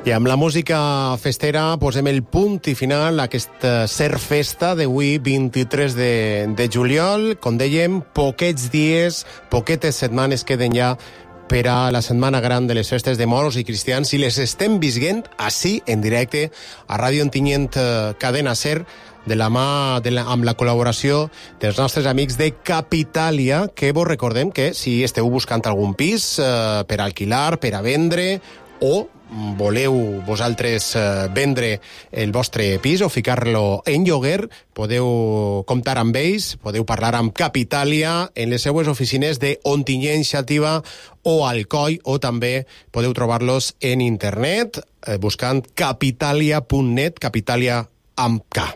I amb la música festera posem el punt i final a aquesta Serfesta d'avui, 23 de juliol. Com dèiem, poquets dies, poquetes setmanes queden ja per a la setmana gran de les festes de moros i cristians, i les estem visquent així, en directe, a Ràdio Ontinyent, Cadena Ser, de la mà, amb la col·laboració dels nostres amics de Capitalia, que vos recordem que si esteu buscant algun pis per alquilar, per a vendre, o voleu vosaltres vendre el vostre pis o ficar-lo en lloguer, podeu comptar amb ells, podeu parlar amb Capitalia en les seues oficines de Ontinyent, Xàtiva o Alcoi, o també podeu trobar-los en internet buscant capitalia.net, Capitalia amb K.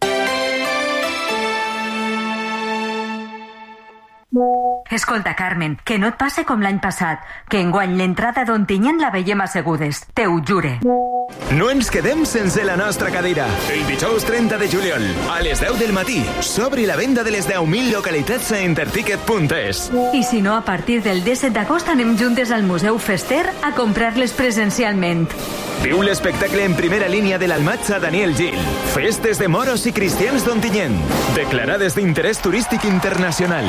Escolta, Carmen, que no et passe com l'any passat, que enguany l'entrada d'Ontinyent la veiem assegudes, te ho jure. No ens quedem sense la nostra cadira. El dijous 30 de juliol, a les 10 del matí, s'obre la venda de les 10.000 localitats a enterticket.es. I si no, a partir del 17 d'agost anem juntes al Museu Fester a comprar-les presencialment. Viu l'espectacle en primera línia de l'Almatxa Daniel Gil. Festes de moros i cristians d'Ontinyent, declarades d'interès turístic internacional.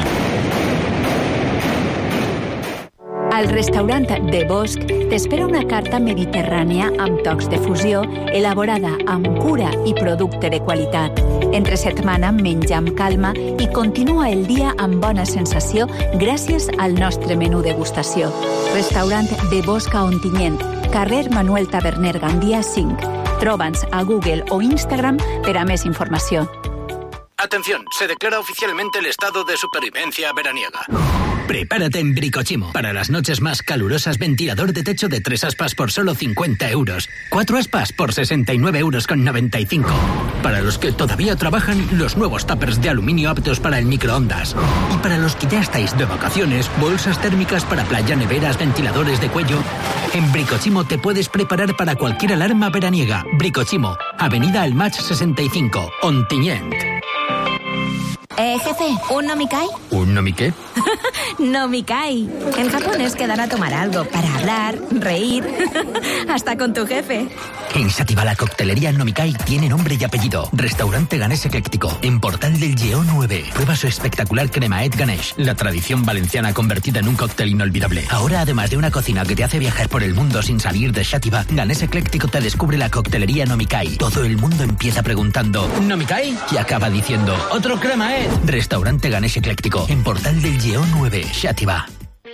Al restaurant De Bosc t'espera una carta mediterrània amb tocs de fusió, elaborada amb cura i producte de qualitat. Entre setmana menja amb calma i continua el dia amb bona sensació gràcies al nostre menú degustació. Restaurant De Bosc a Ontinyent, carrer Manuel Taberner Gandia 5. Troba'ns a Google o Instagram per a més informació. Atención, se declara oficialmente el estado de supervivencia veraniega. Prepárate en Bricochimo. Para las noches más calurosas, ventilador de techo de 3 aspas por solo 50 euros. 4 aspas por 69,95 euros. Para los que todavía trabajan, los nuevos tuppers de aluminio aptos para el microondas. Y para los que ya estáis de vacaciones, bolsas térmicas para playa, neveras, ventiladores de cuello. En Bricochimo te puedes preparar para cualquier alarma veraniega. Bricochimo, Avenida Almatx 65, Ontinyent. Jefe, ¿un nomikai? ¿Un nomiqué? Nomikai. En Japón es quedar a tomar algo para hablar, reír, hasta con tu jefe. En Xàtiva la coctelería Nomikai tiene nombre y apellido. Restaurante Ganés Ecléctico, en Portal del Lleó 9. Prueba su espectacular cremaet Ganesh, la tradición valenciana convertida en un cóctel inolvidable. Ahora, además de una cocina que te hace viajar por el mundo sin salir de Xàtiva, Ganés Ecléctico te descubre la coctelería Nomikai. Todo el mundo empieza preguntando ¿Nomikai? Y acaba diciendo ¡otro cremaet! Restaurante Ganés Ecléctico, en Portal del Lleó 9, Xàtiva.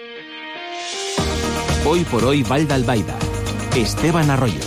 Hoy por hoy, Vall d'Albaida. Esteban Arroyo.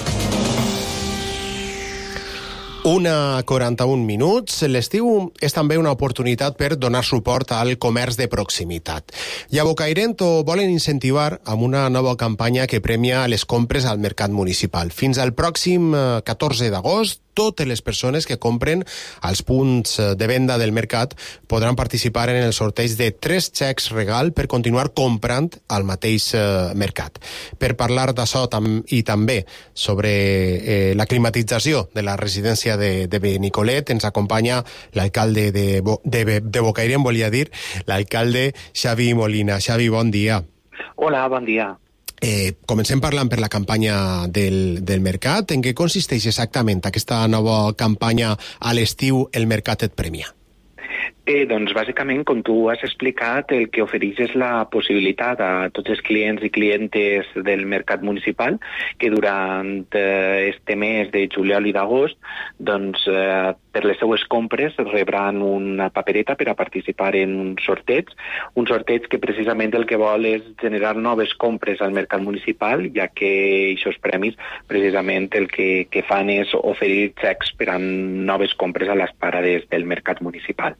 1:41 minuts. L'estiu és també una oportunitat per donar suport al comerç de proximitat. I a Bocairent ho volen incentivar amb una nova campanya que premia les compres al mercat municipal. Fins al pròxim 14 d'agost, totes les persones que compren als punts de venda del mercat podran participar en el sorteig de 3 xecs regal per continuar comprant al mateix mercat. Per parlar d'això i també sobre la climatització de la residència de Benicolet ens acompanya l'alcalde de Bocairent, volia dir, l'alcalde Xavi Molina. Xavi, bon dia. Hola, bon dia. Comencem parlant per la campanya del mercat. En què consisteix exactament aquesta nova campanya a l'estiu El Mercat et premia? Doncs bàsicament, com tu has explicat, el que ofereix és la possibilitat a tots els clients i clientes del mercat municipal que durant este mes de juliol i d'agost, doncs, per les seues compres rebran una papereta per a participar en un sorteig que precisament el que vol és generar noves compres al mercat municipal, ja que aquests premis precisament el que fan és oferir xecs per a noves compres a les parades del mercat municipal.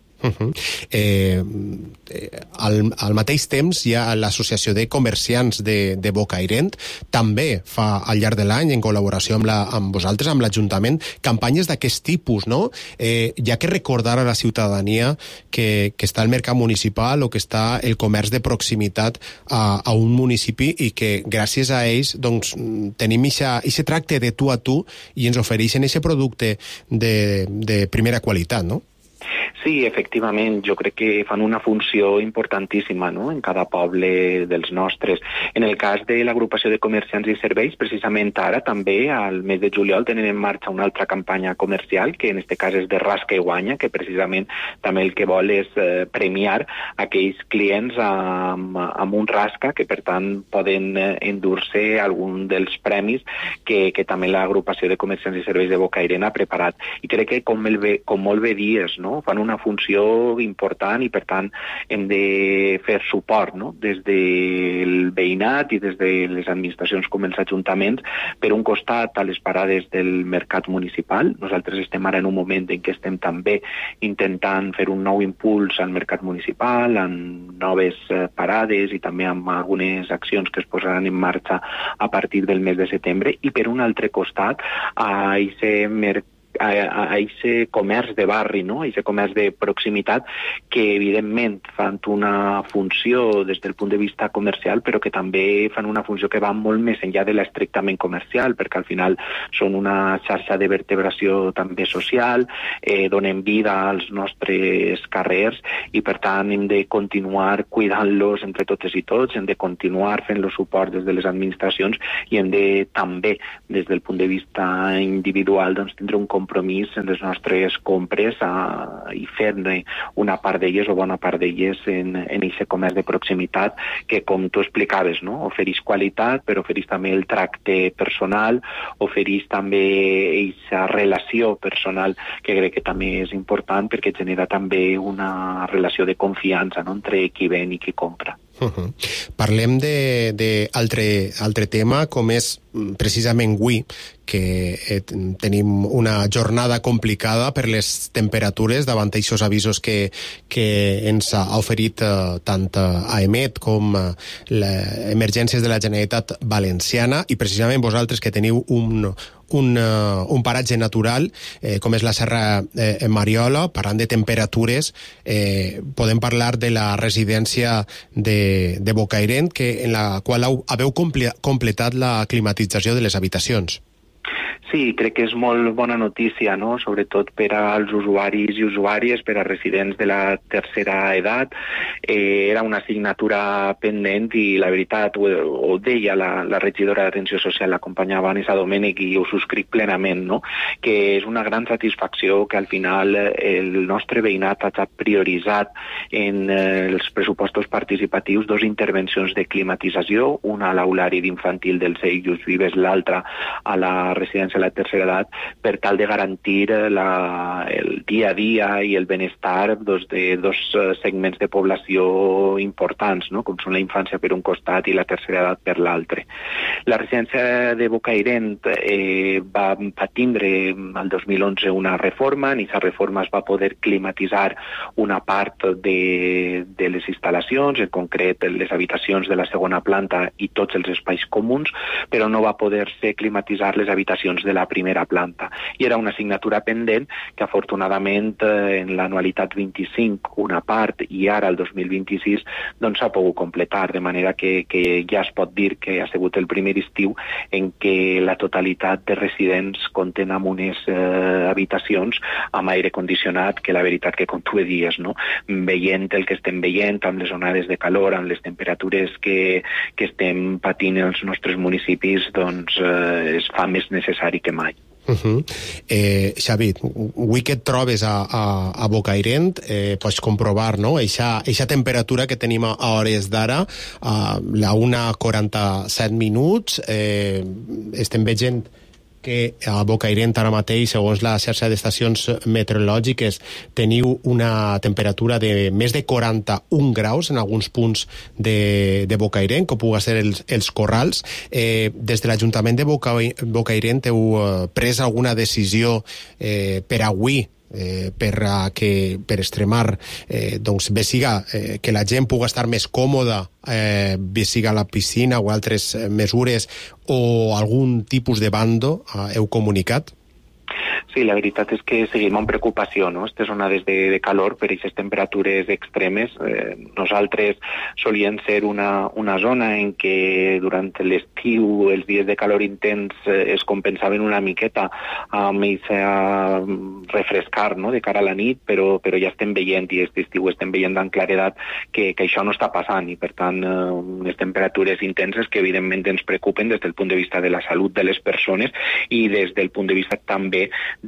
Al mateix temps hi ha l'Associació de Comerciants de Bocairent, també fa al llarg de l'any, en col·laboració amb vosaltres, amb l'Ajuntament, campanyes d'aquest tipus, no? Hi ha que recordar a la ciutadania que està el mercat municipal o que està el comerç de proximitat a un municipi i que gràcies a ells doncs, tenim aquest tracte de tu a tu i ens ofereixen aquest producte de primera qualitat, no? Sí, efectivament, jo crec que fan una funció importantíssima, no?, en cada poble dels nostres. En el cas de l'agrupació de comerciants i serveis, precisament ara també, al mes de juliol, tenen en marxa una altra campanya comercial, que en aquest cas és de Rasca i Guanya, que precisament també el que vol és premiar aquells clients amb un rasca, que per tant poden endur-se algun dels premis que també l'agrupació de comerciants i serveis de Bocairent ha preparat. I crec que, com molt bé dies, no?, fan una funció important i, per tant, hem de fer suport, no?, des del veïnat i des de les administracions com els ajuntaments, per un costat a les parades del mercat municipal. Nosaltres estem ara en un moment en què estem també intentant fer un nou impuls al mercat municipal, amb noves parades i també amb algunes accions que es posaran en marxa a partir del mes de setembre, i per un altre costat a aquest comerç de barri, no?, aquest comerç de proximitat, que evidentment fan una funció des del punt de vista comercial, però que també fan una funció que va molt més enllà de l'estrictament comercial, perquè al final són una xarxa de vertebració també social, donen vida als nostres carrers, i per tant hem de continuar cuidant-los entre totes i tots, hem de continuar fent-los suport des de les administracions, i hem de també, des del punt de vista individual, doncs, tindre un compromís en les nostres compres i fer-ne una part d'elles o bona part d'elles en aquest comerç de proximitat que, com tu explicaves, no?, ofereix qualitat, però ofereix també el tracte personal, ofereix també aquesta relació personal que crec que també és important, perquè genera també una relació de confiança, no?, entre qui ven i qui compra. Parlem d'altre tema, com és precisament avui, que tenim una jornada complicada per les temperatures davant d'aixòs avisos que ens ha oferit tant AEMET com Emergències de la Generalitat Valenciana, i precisament vosaltres que teniu un paratge natural com és la Serra Mariola, parlant de temperatures, podem parlar de la residència de Bocairent, en la qual haveu completat la climatització de les habitacions. Sí, crec que és molt bona notícia, no?, sobretot per als usuaris i usuàries, per a residents de la tercera edat. Era una assignatura pendent i la veritat, ho deia la regidora d'Atenció Social, la companya Vanessa Domènech, i ho subscric plenament, no?, que és una gran satisfacció que al final el nostre veïnat hagi prioritzat en els pressupostos participatius 2 intervencions de climatització, una a l'aulari d'infantil del CEI Just Vives, l'altra a la residència de la tercera edat, per tal de garantir el dia a dia i el benestar de 2 segments de població importants, no?, com són la infància per un costat i la tercera edat per l'altre. La residència de Bocairent va tindre el 2011 una reforma. En aquesta reforma es va poder climatitzar una part de les instal·lacions, en concret les habitacions de la segona planta i tots els espais comuns, però no va poder-se climatitzar les habitacions de la primera planta. I era una assignatura pendent que, afortunadament, en l'anualitat 25, una part, i ara el 2026, doncs s'ha pogut completar, de manera que ja es pot dir que ha sigut el primer estiu en què la totalitat de residents compten amb unes habitacions amb aire condicionat, que la veritat que, com tu dies, no?, veient el que estem veient, amb les onades de calor, amb les temperatures que estem patint als nostres municipis, doncs es fa més necessari que mai. Xavi, avui que et trobes a Bocairent, pots comprovar, no?, eixa temperatura que tenim a hores d'ara, a la 1:47 minuts. Estem veient que a Bocairent ara mateix, segons la xarxa d'estacions meteorològiques, teniu una temperatura de més de 41 graus en alguns punts de Bocairent, com pugui ser els Corrals. Des de l'Ajuntament de Bocairent heu pres alguna decisió per avui, per extremar, doncs, bé siga que la gent pugui estar més còmoda, bé siga a la piscina o altres mesures, o algun tipus de bando heu comunicat? Sí, la veritat és que seguim amb preocupació, no? Aquestes onades de calor per aquestes temperatures extremes. Nosaltres solien ser una zona en què durant l'estiu els dies de calor intens es compensaven una miqueta amb aquest refrescar, no?, de cara a la nit, però ja estem veient, i aquest estiu estem veient amb claredat que això no està passant, i per tant les temperatures intenses que evidentment ens preocupen des del punt de vista de la salut de les persones i des del punt de vista també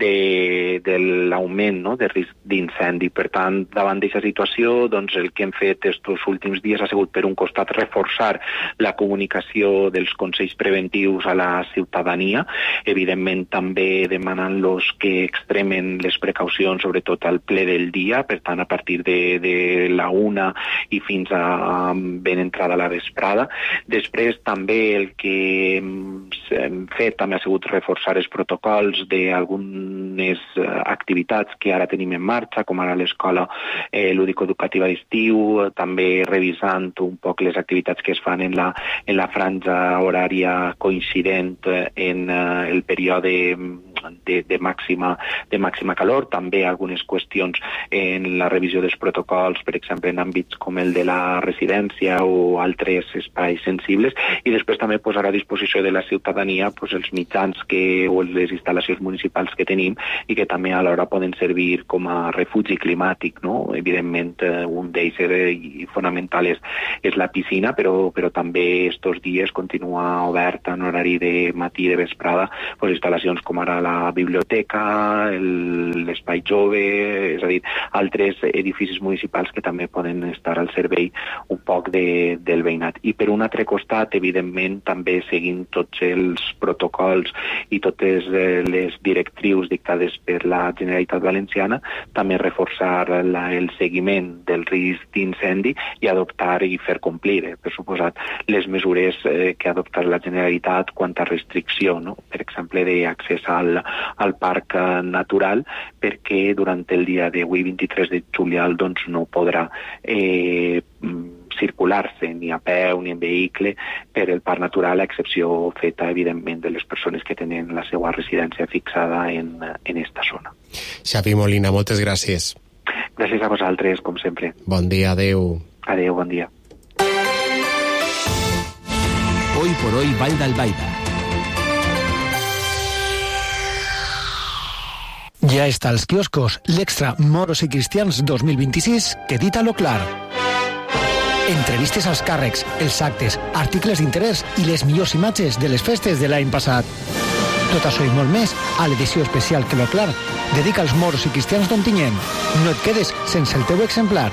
de l'augment, no?, de risc d'incendi. Per tant, davant d'aquesta situació, doncs el que hem fet estos últims dies ha sigut, per un costat, reforçar la comunicació dels consells preventius a la ciutadania, evidentment també demanant-los que extremen les precaucions, sobretot al ple del dia, per tant, a partir de la 1 i fins a ben entrada a la vesprada. Després, també el que hem fet també ha sigut reforçar els protocols d'algunes activitats que ara tenim en marxa, com ara l'escola lúdico-educativa d'estiu, també revisant un poc les activitats que es fan en la franja horària coincident en el període de màxima calor, també algunes qüestions en la revisió dels protocols, per exemple, en àmbits com el de la residència o altres espais sensibles, i després també posar a disposició de la ciutadania els mitjans o les instal·lacions municipals que tenim i que també alhora poden servir com a refugi climàtic, no? Evidentment, un d'ells i fonamental és la piscina, però també estos dies continua oberta en horari de matí i de vesprada instal·lacions com ara la biblioteca, l'espai jove, és a dir, altres edificis municipals que també poden estar al servei un poc del veïnat. I per un altre costat, evidentment, també seguint tots els protocols i totes les directrius dictades per la Generalitat Valenciana, també reforçar el seguiment del risc d'incendi i adoptar i fer complir, per suposat, les mesures que ha adoptat la Generalitat quant a restricció, no? Per exemple, d'accés al parc natural, perquè durant el dia d'avui, 23 de juliol, doncs no podrà circular-se ni a peu ni en vehicle per el parc natural, a excepció feta, evidentment, de les persones que tenen la seva residència fixada en esta zona. Xavi Molina, moltes gràcies. Gràcies a vosaltres, com sempre. Bon dia, adeu. Adeu, bon dia. Hoy por hoy, Vall d'Albaida. Ja està als quioscos l'Extra Moros i Cristians 2026 que dita-lo clar. Entrevistes als càrrecs, els actes, articles d'interès i les millors imatges de les festes de l'any passat. Tot això i molt més a l'edició especial que lo clar dedica als moros i cristians d'Ontinyent. No et quedes sense el teu exemplar.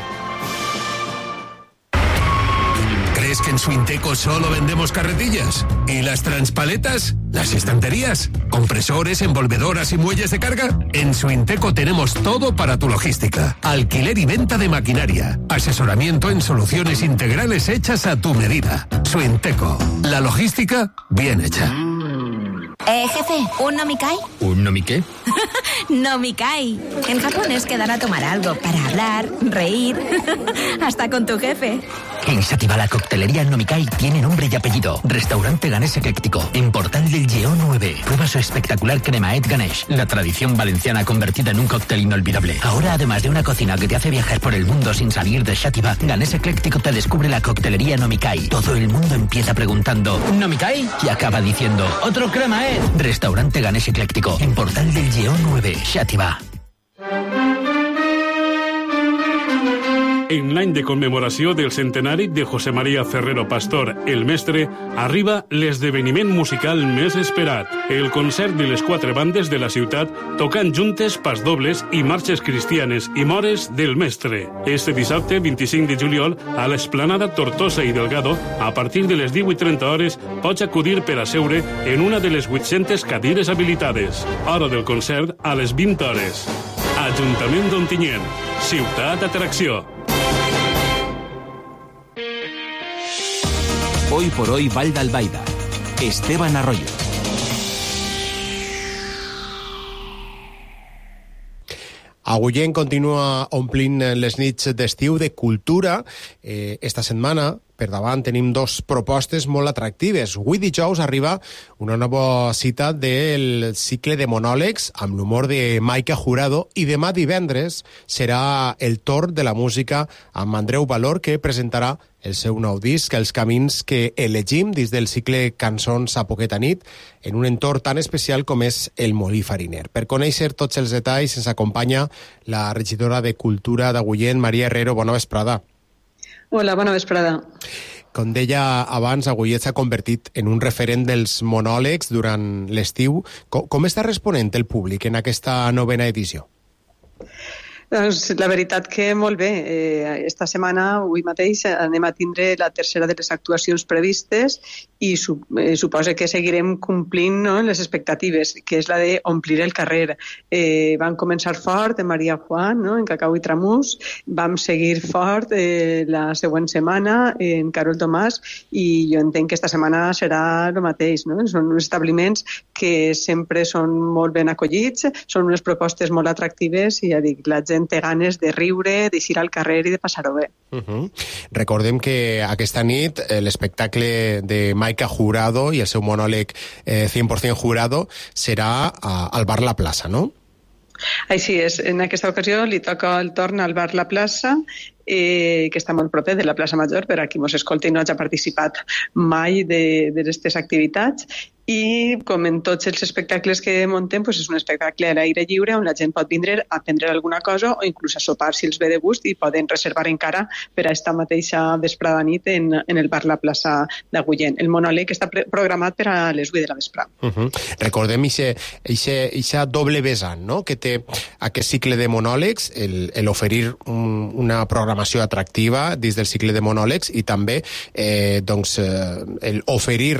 ¿Crees que en Suinteco solo vendemos carretillas? ¿Y las transpaletas? ¿Las estanterías? ¿Compresores, envolvedoras y muelles de carga? En Suinteco tenemos todo para tu logística. Alquiler y venta de maquinaria. Asesoramiento en soluciones integrales hechas a tu medida. Suinteco. La logística bien hecha. Jefe, ¿un nomikai? ¿Un nomi qué? Nomikai. En Japón es quedar a tomar algo para hablar, reír, hasta con tu jefe. En Xàtiva la coctelería Nomikai tiene nombre y apellido. Restaurante Ganés Ecléctico, en Portal del Lleó 9. Prueba su espectacular cremaet Ganesh, la tradición valenciana convertida en un cóctel inolvidable. Ahora, además de una cocina que te hace viajar por el mundo sin salir de Xàtiva, Ganés Ecléctico te descubre la coctelería Nomikai. Todo el mundo empieza preguntando ¿Nomikai? Y acaba diciendo ¡otro cremaet! Restaurante Ganés Ecléctico, en Portal del Lleó 9, Xàtiva. En l'any de commemoració del centenari de José María Ferrero Pastor, el mestre, arriba l'esdeveniment musical més esperat, el concert de les 4 bandes de la ciutat tocant juntes pasdobles i marxes cristianes i mores del mestre. Este dissabte, 25 de juliol, a l'Esplanada Tortosa i Delgado, a partir de les 18:30 pots acudir per a seure en una de les 800 cadires habilitades. Hora del concert a les 20 hores. Ajuntament d'Ontinyent, ciutat d'atracció. Hoy por hoy, Vall d'Albaida. Esteban Arroyo. Agullent continua omplint les nits d'estiu de cultura. Esta setmana, per davant tenim dos propostes molt atractives. Avui dijous arriba una nova cita del cicle de monòlegs amb l'humor de Maica Jurado i demà divendres serà el torn de la música amb Andreu Valor, que presentarà el seu nou disc, Els camins que elegim, dins del cicle Cançons a poqueta nit, en un entorn tan especial com és el Molí Fariner. Per conèixer tots els detalls ens acompanya la regidora de Cultura d'Agullent, Maria Herrero. Bona vesprada. Hola, bona vesprada. Com deia abans, Agullent s'ha convertit en un referent dels monòlegs durant l'estiu. Com està responent el públic en aquesta novena edició? Doncs la veritat que molt bé. Esta setmana, avui mateix, anem a tindre la tercera de les actuacions previstes i suposa que seguirem complint, no, les expectatives, que és la d'omplir el carrer. Vam començar fort en Maria Juan, no, en Cacau i Tramús, vam seguir fort la següent setmana en Carol Tomàs, i jo entenc que esta setmana serà el mateix, no? Són uns establiments que sempre són molt ben acollits, són unes propostes molt atractives i ja dic, la gent té ganes de riure, d'eixir al carrer i de passar-ho bé. Recordem que aquesta nit l'espectacle de Maica Jurado i el seu monòleg 100% Jurado serà al Bar La Plaça, no? Així és, en aquesta ocasió li toca el torn al Bar La Plaça, que està molt proper de la plaça Major, per a qui mos escolti i no hagi participat mai d'aquestes activitats. I com en tots els espectacles que muntem, és un espectacle a l'aire lliure on la gent pot vindre a prendre alguna cosa o inclús a sopar si els ve de gust, i poden reservar encara per a esta mateixa vesprada nit en el Bar La Plaça d'Agullent. El monòleg està programat per a les 8 de la vesprada. Recordem ixa doble vessant, no?, que té aquest cicle de monòlegs, l'oferir una programació atractiva dins del cicle de monòlegs i també l'oferir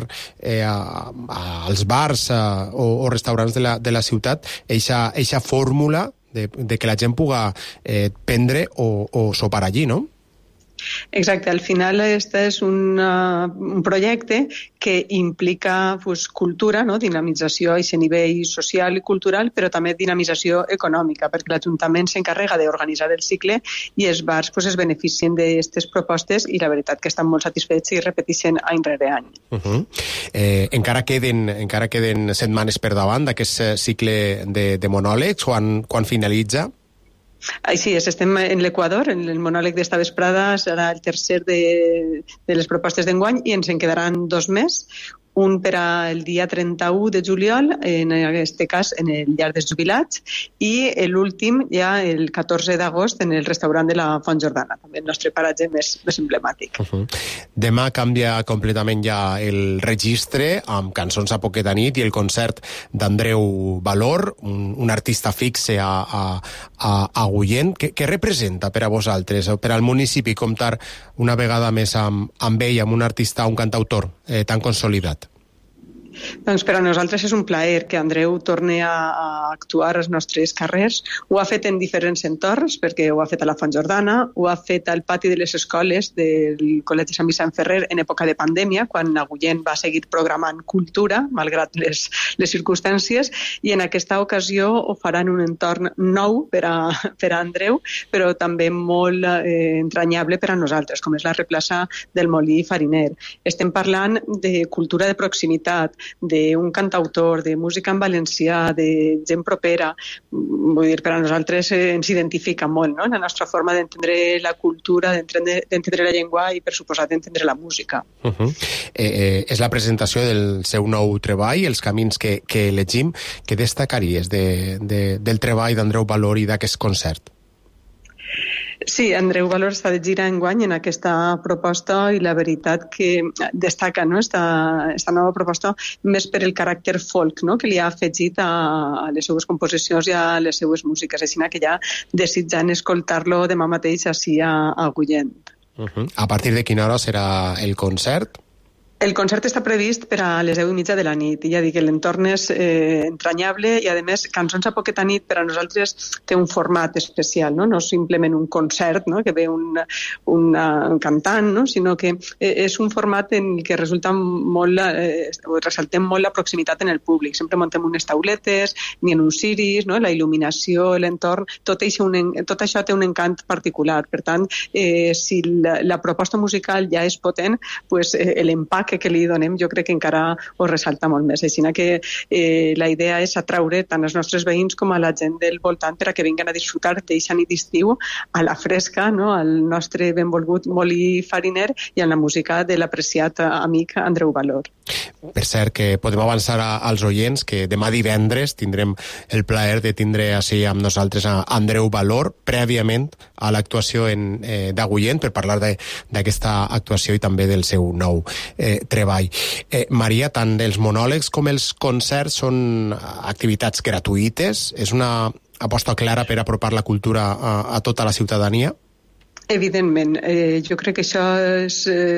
als bars o restaurants de la ciutat eixa fórmula de que la gent puga prendre o sopar allí, no? Exacte, al final este és un projecte que implica cultura, no? Dinamització a aquest nivell social i cultural, però també dinamització econòmica, perquè l'Ajuntament s'encarrega d'organitzar el cicle i els bars es beneficien d'aquestes propostes i la veritat que estan molt satisfets i repeteixen any rere any. Encara queden setmanes per davant d'aquest cicle de monòlegs, quan finalitza? Així és, estem en l'Equador, el monòleg d'esta vesprada serà el tercer de les propostes d'enguany i ens en quedaran 2 més, un per al dia 31 de juliol, en aquest cas en el Llar dels Jubilats, i l'últim ja el 14 d'agost en el restaurant de la Font Jordana, també el nostre paratge més emblemàtic. Demà canvia completament ja el registre amb Cançons a poqueta nit i el concert d'Andreu Valor, un artista fixe a Agullent. Què representa per a vosaltres, per al municipi, comptar una vegada més amb ell, amb un artista, un cantautor tan consolidat? Doncs per a nosaltres és un plaer que Andreu torni a actuar als nostres carrers. Ho ha fet en diferents entorns, perquè ho ha fet a la Font Jordana, ho ha fet al pati de les escoles del Col·legi Sant Vicent Ferrer en època de pandèmia, quan Agullent va seguir programant cultura, malgrat les circumstàncies, i en aquesta ocasió ho farà en un entorn nou per a Andreu, però també molt entranyable per a nosaltres, com és la replaça del Molí Fariner. Estem parlant de cultura de proximitat, d'un cantautor, de música en valencià, de gent propera. Vull dir, per a nosaltres ens identifica molt, no?, la nostra forma d'entendre la cultura, d'entendre la llengua i, per suposat, d'entendre la música. És la presentació del seu nou treball, Els camins que elegim. Què destacaries del treball d'Andreu Valor i d'aquest concert? Sí, Andreu Valor està de gira enguany en aquesta proposta i la veritat que destaca, no?, esta nova proposta més per el caràcter folk, no?, que li ha afegit a les seues composicions i a les seues músiques, així que ja desitjant escoltar-lo demà mateix així a Agullent. A partir de quina hora serà el concert? El concert està previst per a les 10:30 de la nit. Ja dic que l'entorn és entranyable i, a més, Cançons a poqueta nit per a nosaltres té un format especial, no és simplement un concert, no? Que ve un cantant, no? Sinó que és un format en què resulta molt, ressaltem molt la proximitat en el públic. Sempre muntem unes tauletes, ni en un ciris, no? La il·luminació, l'entorn, tot això té un encant particular. Per tant, si la proposta musical ja és potent, pues, l'impacte que li donem jo crec que encara ho ressalta molt més. Així que la idea és atraure tant els nostres veïns com a la gent del voltant per a que vinguen a disfrutar d'eixa nit d'estiu a la fresca, no? Al nostre benvolgut molí fariner i amb la música de l'apreciat amic Andreu Valor. Per cert, que podem avançar als oients que demà divendres tindrem el plaer de tindre així amb nosaltres a Andreu Valor, prèviament a l'actuació d'Agullent, per parlar d'aquesta actuació i també del seu nou treball. Maria, tant els monòlegs com els concerts són activitats gratuïtes? És una aposta clara per apropar la cultura a tota la ciutadania? Evidentment, jo crec que això és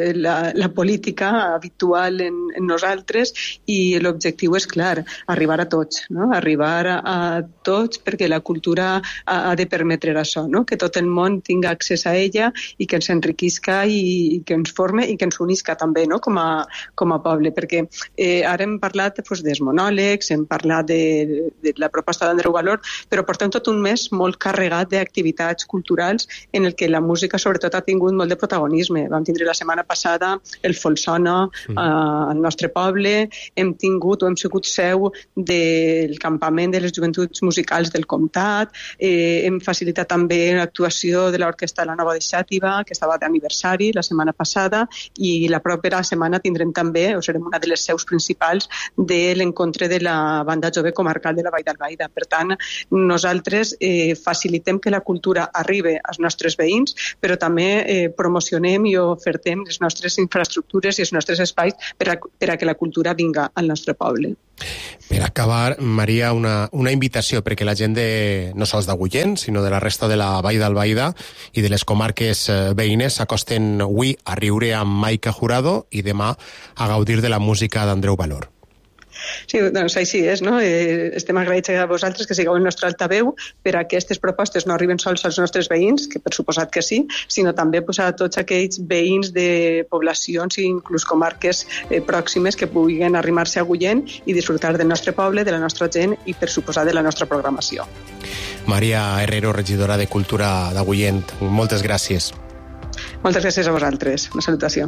la política habitual en nosaltres i l'objectiu és clar, arribar a tots, no? Arribar a tots perquè la cultura ha de permetre això, no? Que tot el món tinga accés a ella i que ens enriquisca i que ens forme i que ens unisca també, no? Com a poble, perquè ara hem parlat dels monòlegs, hem parlat de la proposta d'Andreu Valor, però portem tot un mes molt carregat d'activitats culturals en el que la música sobretot ha tingut molt de protagonisme. Vam tindre la setmana passada el Folsona al nostre poble, hem sigut seu del campament de les joventuts musicals del Comtat, hem facilitat també l'actuació de l'Orquestra La Nova de Xàtiva, que estava d'aniversari la setmana passada, i la propera setmana tindrem també, o serem una de les seus principals, de l'encontre de la banda jove comarcal de la Vall d'Albaida. Per tant, nosaltres facilitem que la cultura arribi als nostres veïns, però també promocionem i ofertem les nostres infraestructures i els nostres espais per a que la cultura vinga al nostre poble. Per acabar, Maria, una invitació perquè la gent no sols d'Agullent, sinó de la resta de la Vall d'Albaida i de les comarques veïnes s'acosten avui a riure amb Maika Jurado i demà a gaudir de la música d'Andreu Valor. Sí, doncs així és, no? Estem agraïts a vosaltres que sigueu el nostre altaveu per a que aquestes propostes no arriben sols als nostres veïns, que per suposat que sí, sinó també a tots aquells veïns de poblacions i inclús comarques pròximes que puguin arrimar-se a Agullent i disfrutar del nostre poble, de la nostra gent i per suposar de la nostra programació. Maria Herrero, regidora de Cultura d'Agullent, moltes gràcies. Moltes gràcies a vosaltres. Una salutació.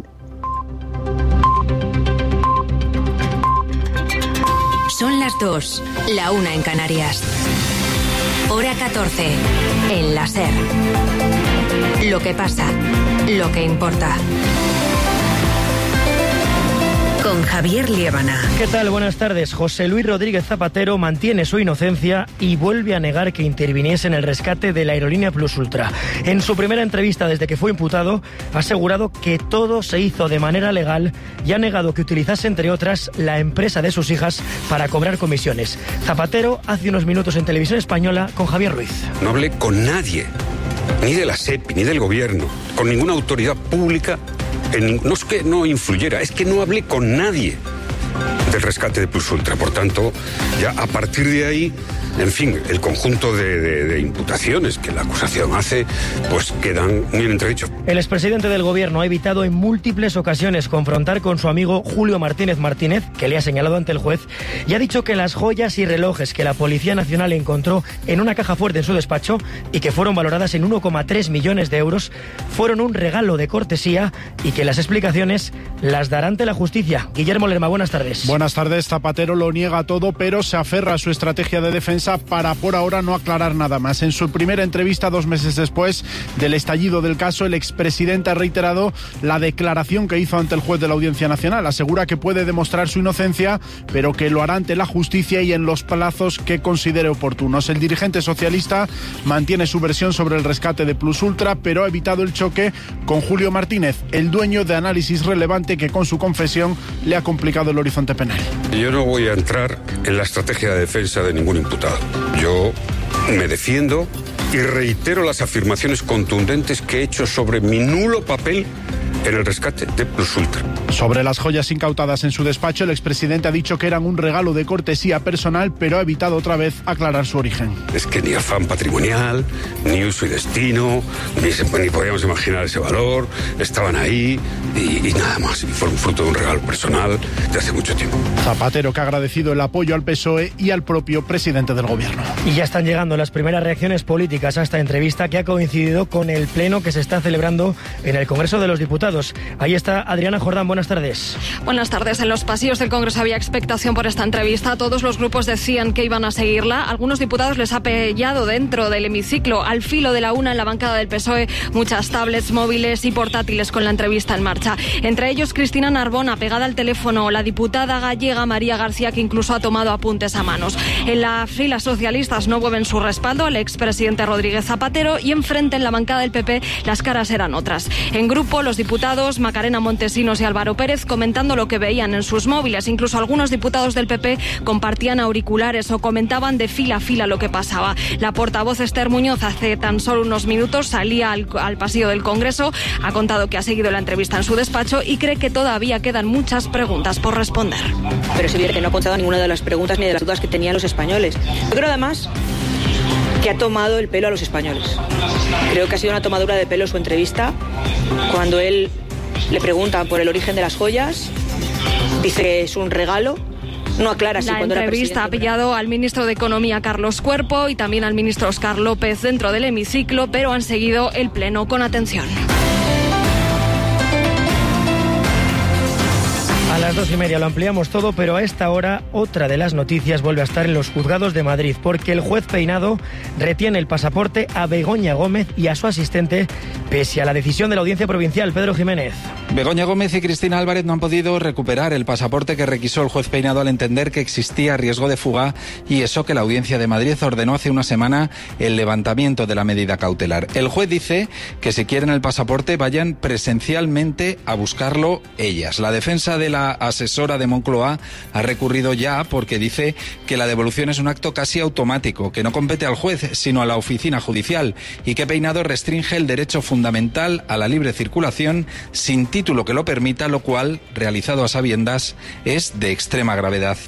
Son las 2, la 1 en Canarias. Hora 14, en la SER. Lo que pasa, lo que importa. Con Javier Liébana. ¿Qué tal? Buenas tardes. José Luis Rodríguez Zapatero mantiene su inocencia y vuelve a negar que interviniese en el rescate de la aerolínea Plus Ultra. En su primera entrevista desde que fue imputado, ha asegurado que todo se hizo de manera legal y ha negado que utilizase, entre otras, la empresa de sus hijas para cobrar comisiones. Zapatero hace unos minutos en Televisión Española con Javier Ruiz. No hablé con nadie, ni de la SEPI, ni del gobierno, con ninguna autoridad pública. No es que no influyera, es que no hablé con nadie del rescate de Plus Ultra. Por tanto, ya a partir de ahí, en fin, el conjunto de imputaciones que la acusación hace, pues quedan muy en entredicho. El expresidente del gobierno ha evitado en múltiples ocasiones confrontar con su amigo Julio Martínez Martínez, que le ha señalado ante el juez, y ha dicho que las joyas y relojes que la Policía Nacional encontró en una caja fuerte en su despacho y que fueron valoradas en 1,3 millones de euros fueron un regalo de cortesía y que las explicaciones las dará ante la justicia. Guillermo Lerma, buenas tardes. Buenas tardes. Zapatero lo niega todo, pero se aferra a su estrategia de defensa para por ahora no aclarar nada más. En su primera entrevista 2 meses después del estallido del caso, el expresidente ha reiterado la declaración que hizo ante el juez de la Audiencia Nacional. Asegura que puede demostrar su inocencia, pero que lo hará ante la justicia y en los plazos que considere oportunos. El dirigente socialista mantiene su versión sobre el rescate de Plus Ultra, pero ha evitado el choque con Julio Martínez, el dueño de Análisis Relevante, que con su confesión le ha complicado el horizonte penal. Yo no voy a entrar en la estrategia de defensa de ningún imputado. Yo me defiendo y reitero las afirmaciones contundentes que he hecho sobre mi nulo papel en el rescate de Plus Ultra. Sobre las joyas incautadas en su despacho, el expresidente ha dicho que eran un regalo de cortesía personal, pero ha evitado otra vez aclarar su origen. Es que ni afán patrimonial, ni uso y destino, ni podíamos imaginar ese valor, estaban ahí y nada más. Y fueron fruto de un regalo personal de hace mucho tiempo. Zapatero, que ha agradecido el apoyo al PSOE y al propio presidente del gobierno. Y ya están llegando las primeras reacciones políticas a esta entrevista, que ha coincidido con el pleno que se está celebrando en el Congreso de los Diputados. Ahí está Adriana Jordán, buenas tardes. Buenas tardes. En los pasillos del Congreso había expectación por esta entrevista. Todos los grupos decían que iban a seguirla. Algunos diputados les ha pillado dentro del hemiciclo, al filo de la una en la bancada del PSOE, muchas tablets, móviles y portátiles con la entrevista en marcha. Entre ellos Cristina Narbona, pegada al teléfono, la diputada gallega María García, que incluso ha tomado apuntes a manos. En la fila socialistas no mueven su respaldo al expresidente Rodríguez Zapatero, y enfrente en la bancada del PP las caras eran otras. En grupo, los diputados Macarena Montesinos y Álvaro Pérez comentando lo que veían en sus móviles. Incluso algunos diputados del PP compartían auriculares o comentaban de fila a fila lo que pasaba. La portavoz Esther Muñoz hace tan solo unos minutos salía al pasillo del Congreso, ha contado que ha seguido la entrevista en su despacho y cree que todavía quedan muchas preguntas por responder. Pero es evidente que no ha contestado ninguna de las preguntas ni de las dudas que tenían los españoles. Yo creo además que ha tomado el pelo a los españoles. Creo que ha sido una tomadura de pelo su entrevista. Cuando él le pregunta por el origen de las joyas, dice que es un regalo. No aclara si cuando era presidente. La entrevista ha pillado al ministro de Economía, Carlos Cuerpo, y también al ministro Óscar López dentro del hemiciclo, pero han seguido el pleno con atención. A las 2:30 lo ampliamos todo, pero a esta hora otra de las noticias vuelve a estar en los juzgados de Madrid, porque el juez Peinado retiene el pasaporte a Begoña Gómez y a su asistente, pese a la decisión de la Audiencia Provincial. Pedro Jiménez. Begoña Gómez y Cristina Álvarez no han podido recuperar el pasaporte que requisó el juez Peinado al entender que existía riesgo de fuga, y eso que la Audiencia de Madrid ordenó hace una semana el levantamiento de la medida cautelar. El juez dice que si quieren el pasaporte vayan presencialmente a buscarlo ellas. La defensa de la asesora de Moncloa ha recurrido ya porque dice que la devolución es un acto casi automático, que no compete al juez sino a la oficina judicial, y que Peinado restringe el derecho fundamental a la libre circulación sin título que lo permita, lo cual, realizado a sabiendas, es de extrema gravedad.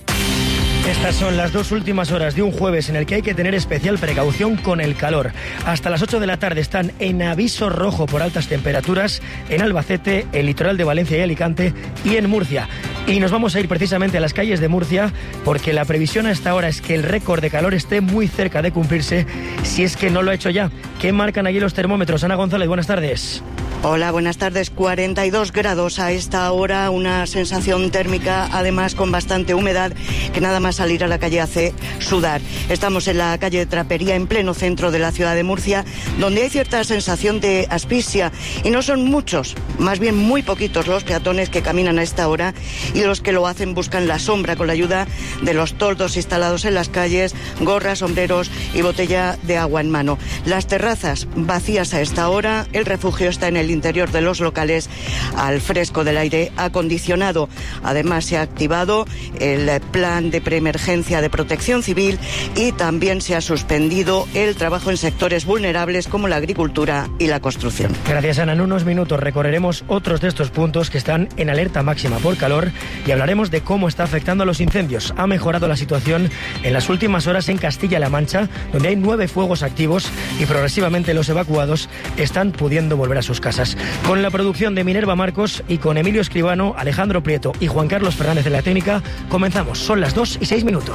Estas son las dos últimas horas de un jueves en el que hay que tener especial precaución con el calor. Hasta las 8 de la tarde están en aviso rojo por altas temperaturas en Albacete, el litoral de Valencia y Alicante y en Murcia. Y nos vamos a ir precisamente a las calles de Murcia, porque la previsión a esta hora es que el récord de calor esté muy cerca de cumplirse, si es que no lo ha hecho ya. ¿Qué marcan allí los termómetros? Ana González, buenas tardes. Hola, buenas tardes. 42 grados a esta hora, una sensación térmica además con bastante humedad que nada más salir a la calle hace sudar. Estamos en la calle de Trapería, en pleno centro de la ciudad de Murcia, donde hay cierta sensación de asfixia, y no son muchos, más bien muy poquitos los peatones que caminan a esta hora, y los que lo hacen buscan la sombra con la ayuda de los toldos instalados en las calles, gorras, sombreros y botella de agua en mano. Las terrazas vacías a esta hora, el refugio está en el interior de los locales al fresco del aire acondicionado. Además se ha activado el plan de preemergencia de protección civil y también se ha suspendido el trabajo en sectores vulnerables como la agricultura y la construcción. Gracias, Ana. En unos minutos recorreremos otros de estos puntos que están en alerta máxima por calor y hablaremos de cómo está afectando a los incendios. Ha mejorado la situación en las últimas horas en Castilla-La Mancha, donde hay 9 fuegos activos y progresivamente los evacuados están pudiendo volver a sus casas. Con la producción de Minerva Marcos y con Emilio Escribano, Alejandro Prieto y Juan Carlos Fernández en la técnica, comenzamos. Son las 2:06.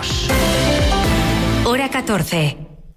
Hora 14.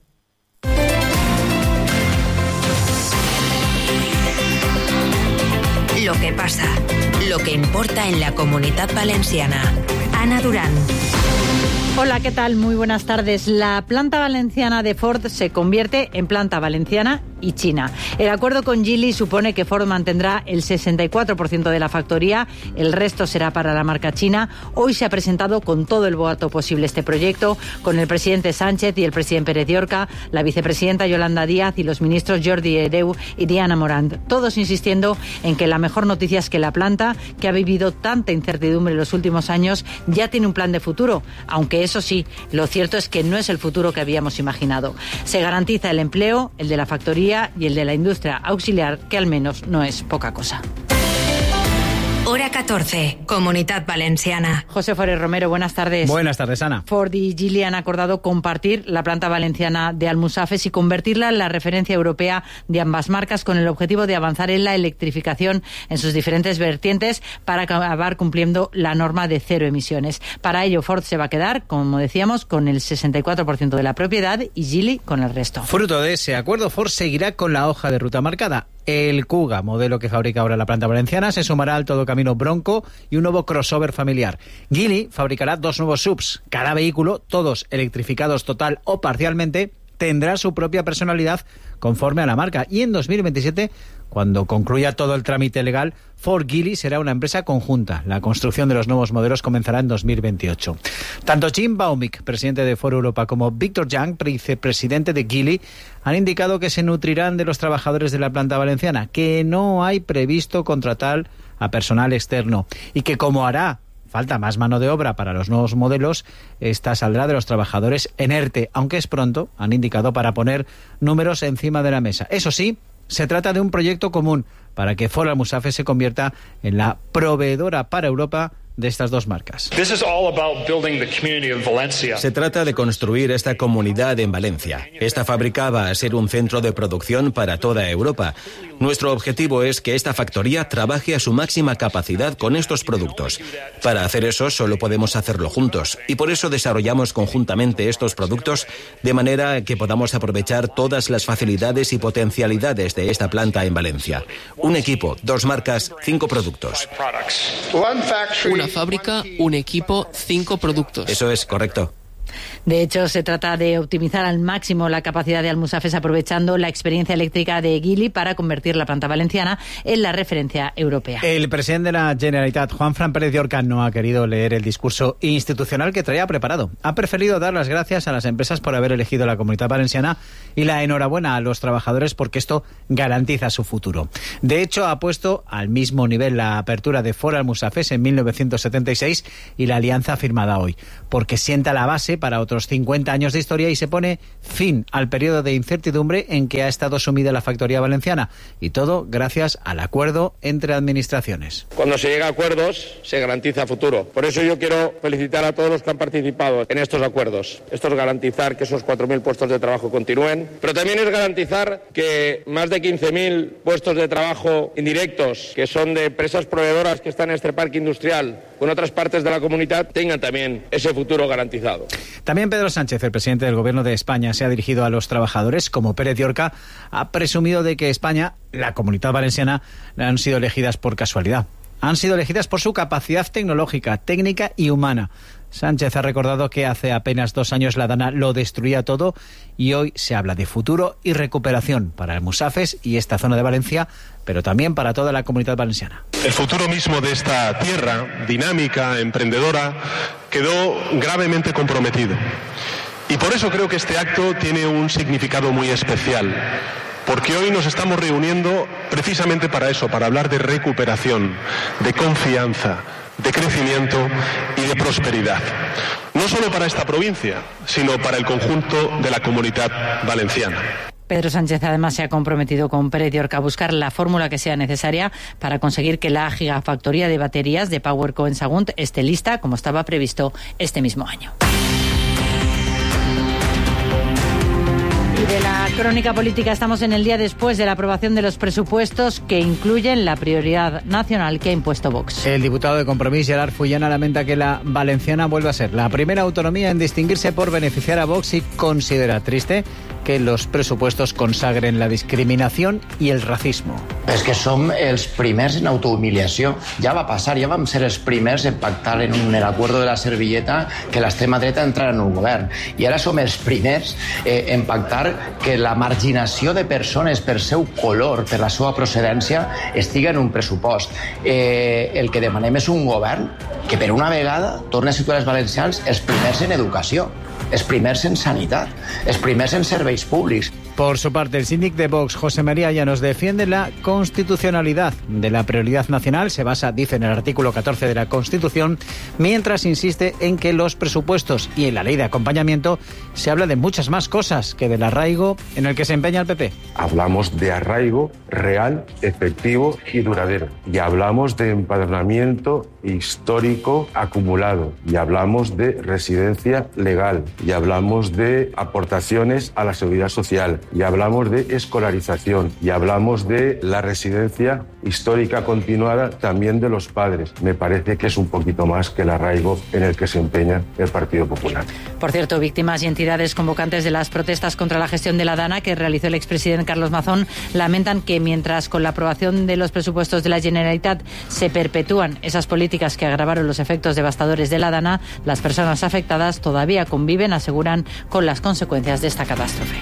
Lo que pasa, lo que importa en la Comunitat Valenciana. Ana Durán. Hola, ¿qué tal? Muy buenas tardes. La planta valenciana de Ford se convierte en planta valenciana y china. El acuerdo con Geely supone que Ford mantendrá el 64% de la factoría, el resto será para la marca china. Hoy se ha presentado con todo el boato posible este proyecto, con el presidente Sánchez y el presidente Pérez Llorca, la vicepresidenta Yolanda Díaz y los ministros Jordi Hereu y Diana Morant, todos insistiendo en que la mejor noticia es que la planta, que ha vivido tanta incertidumbre en los últimos años, ya tiene un plan de futuro, aunque eso sí, lo cierto es que no es el futuro que habíamos imaginado. Se garantiza el empleo, el de la factoría y el de la industria auxiliar, que al menos no es poca cosa. Hora 14, Comunidad Valenciana. José Forés Romero, buenas tardes. Buenas tardes, Ana. Ford y Geely han acordado compartir la planta valenciana de Almusafes y convertirla en la referencia europea de ambas marcas, con el objetivo de avanzar en la electrificación en sus diferentes vertientes para acabar cumpliendo la norma de cero emisiones. Para ello, Ford se va a quedar, como decíamos, con el 64% de la propiedad y Geely con el resto. Fruto de ese acuerdo, Ford seguirá con la hoja de ruta marcada. El Kuga, modelo que fabrica ahora la planta valenciana, se sumará al todocamino Bronco y un nuevo crossover familiar. Geely fabricará 2 nuevos SUVs. Cada vehículo, todos electrificados total o parcialmente, tendrá su propia personalidad conforme a la marca. Y en 2027, cuando concluya todo el trámite legal, Ford Geely será una empresa conjunta. La construcción de los nuevos modelos comenzará en 2028. Tanto Jim Baumick, presidente de Ford Europa, como Victor Young, vicepresidente de Geely, han indicado que se nutrirán de los trabajadores de la planta valenciana, que no hay previsto contratar a personal externo y que, como hará falta más mano de obra para los nuevos modelos, esta saldrá de los trabajadores en ERTE, aunque es pronto, han indicado, para poner números encima de la mesa. Eso sí, se trata de un proyecto común para que Ford Almusafes se convierta en la proveedora para Europa de estas dos marcas. Se trata de construir esta comunidad en Valencia. Esta fábrica va a ser un centro de producción para toda Europa. Nuestro objetivo es que esta factoría trabaje a su máxima capacidad con estos productos. Para hacer eso solo podemos hacerlo juntos y por eso desarrollamos conjuntamente estos productos de manera que podamos aprovechar todas las facilidades y potencialidades de esta planta en Valencia. Un equipo, 2 marcas, 5 productos. Una fábrica, un equipo, 5 productos. Eso es correcto. De hecho, se trata de optimizar al máximo la capacidad de Almusafes aprovechando la experiencia eléctrica de Geely para convertir la planta valenciana en la referencia europea. El presidente de la Generalitat, Juanfran Pérez de Orca, no ha querido leer el discurso institucional que traía preparado. Ha preferido dar las gracias a las empresas por haber elegido la Comunidad Valenciana y la enhorabuena a los trabajadores porque esto garantiza su futuro. De hecho, ha puesto al mismo nivel la apertura de Ford Almusafes en 1976 y la alianza firmada hoy, porque sienta la base para otros 50 años de historia y se pone fin al periodo de incertidumbre en que ha estado sumida la factoría valenciana. Y todo gracias al acuerdo entre administraciones. Cuando se llega a acuerdos, se garantiza futuro. Por eso yo quiero felicitar a todos los que han participado en estos acuerdos. Esto es garantizar que esos 4.000 puestos de trabajo continúen, pero también es garantizar que más de 15.000 puestos de trabajo indirectos, que son de empresas proveedoras que están en este parque industrial con otras partes de la comunidad, tengan también ese futuro garantizado. También Pedro Sánchez, el presidente del Gobierno de España, se ha dirigido a los trabajadores. Como Pérez de Orca, ha presumido de que España, la Comunidad Valenciana, han sido elegidas por casualidad. Han sido elegidas por su capacidad tecnológica, técnica y humana. Sánchez ha recordado que hace apenas 2 años la Dana lo destruía todo y hoy se habla de futuro y recuperación para Almusafes y esta zona de Valencia, pero también para toda la Comunidad Valenciana. El futuro mismo de esta tierra, dinámica, emprendedora, quedó gravemente comprometido. Y por eso creo que este acto tiene un significado muy especial. Porque hoy nos estamos reuniendo precisamente para eso, para hablar de recuperación, de confianza, de crecimiento y de prosperidad. No solo para esta provincia, sino para el conjunto de la Comunidad Valenciana. Pedro Sánchez además se ha comprometido con Pérez de Orca a buscar la fórmula que sea necesaria para conseguir que la gigafactoría de baterías de PowerCo en Sagunt esté lista como estaba previsto este mismo año. De la crónica política estamos en el día después de la aprobación de los presupuestos que incluyen la prioridad nacional que ha impuesto Vox. El diputado de Compromís, Gerard Fullana, lamenta que la valenciana vuelva a ser la primera autonomía en distinguirse por beneficiar a Vox y considera triste que los pressupostos consagren la discriminació i el racisme. És que som els primers en autohumiliació. Ja va passar, ja vam ser els primers en pactar en el acuerdo de la servilleta que l'extrema dreta entrara en un govern. I ara som els primers en pactar que la marginació de persones per seu color, per la seva procedència, estiga en un pressupost. El que demanem és un govern que per una vegada torni a situar els valencians els primers en educació. els primers en sanitat, els primers en serveis públics. Por su parte, el síndic de Vox, José María Llanos, defiende la constitucionalidad de la prioridad nacional. Se basa, dice, en el artículo 14 de la Constitución, mientras insiste en que los presupuestos y en la ley de acompañamiento se habla de muchas más cosas que del arraigo en el que se empeña el PP. Hablamos de arraigo real, efectivo y duradero. Y hablamos de empadronamiento histórico acumulado. Y hablamos de residencia legal. Y hablamos de aportaciones a la seguridad social. Y hablamos de escolarización. Y hablamos de la residencia histórica continuada también de los padres. Me parece que es un poquito más que el arraigo en el que se empeña el Partido Popular. Por cierto, víctimas y entidades convocantes de las protestas contra la gestión de la Dana que realizó el expresidente Carlos Mazón lamentan que mientras con la aprobación de los presupuestos de la Generalitat se perpetúan esas políticas que agravaron los efectos devastadores de la Dana, las personas afectadas todavía conviven, aseguran, con las consecuencias de esta catástrofe.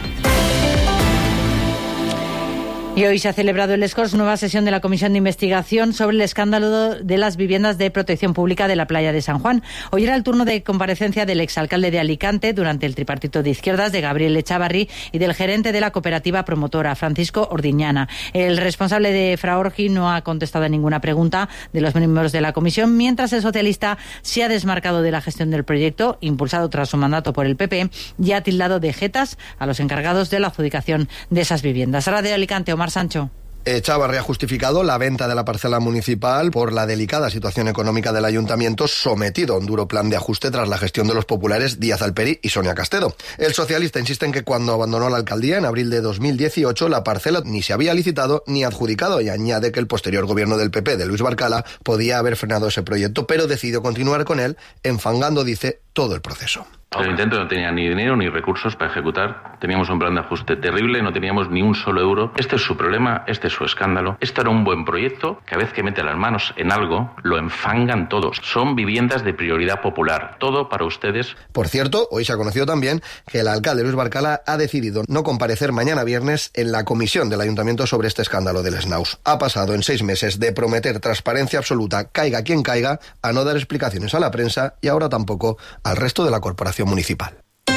Y hoy se ha celebrado en Les Corts nueva sesión de la Comisión de Investigación sobre el escándalo de las viviendas de protección pública de la playa de San Juan. Hoy era el turno de comparecencia del exalcalde de Alicante durante el tripartito de izquierdas de Gabriel Echavarri y del gerente de la cooperativa promotora, Francisco Ordiñana. El responsable de Fraorgi no ha contestado a ninguna pregunta de los miembros de la comisión, mientras el socialista se ha desmarcado de la gestión del proyecto, impulsado tras su mandato por el PP, y ha tildado de jetas a los encargados de la adjudicación de esas viviendas. Ahora de Alicante, Omar Sancho. Echavarri ha justificado la venta de la parcela municipal por la delicada situación económica del ayuntamiento, sometido a un duro plan de ajuste tras la gestión de los populares Díaz Alperi y Sonia Castedo. El socialista insiste en que cuando abandonó la alcaldía en abril de 2018 la parcela ni se había licitado ni adjudicado, y añade que el posterior gobierno del PP de Luis Barcala podía haber frenado ese proyecto, pero decidió continuar con él, enfangando, dice, todo el proceso. El intento no tenía ni dinero ni recursos para ejecutar. Teníamos un plan de ajuste terrible, no teníamos ni un solo euro. Este es su problema, este es su escándalo. Esto era un buen proyecto que a vez que mete las manos en algo, lo enfangan todos. Son viviendas de prioridad popular. Todo para ustedes. Por cierto, hoy se ha conocido también que el alcalde Luis Barcala ha decidido no comparecer mañana viernes en la comisión del ayuntamiento sobre este escándalo del Snaus. Ha pasado en 6 meses de prometer transparencia absoluta, caiga quien caiga, a no dar explicaciones a la prensa y ahora tampoco al resto de la corporación municipal.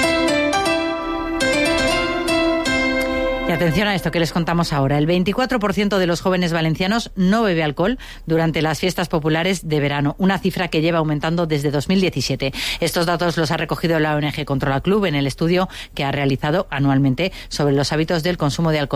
Y atención a esto que les contamos ahora. El 24% de los jóvenes valencianos no bebe alcohol durante las fiestas populares de verano, una cifra que lleva aumentando desde 2017. Estos datos los ha recogido la ONG Controla Club en el estudio que ha realizado anualmente sobre los hábitos del consumo de alcohol